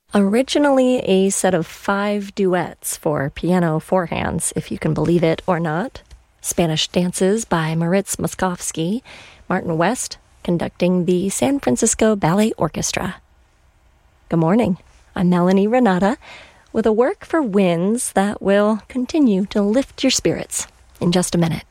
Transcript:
Originally a set of 5 duets for piano four hands, if you can believe it or not. Spanish dances by Moritz Moszkowski, Martin West conducting the San Francisco Ballet Orchestra. Good morning. I'm Melanie Renata with a work for winds that will continue to lift your spirits in just a minute.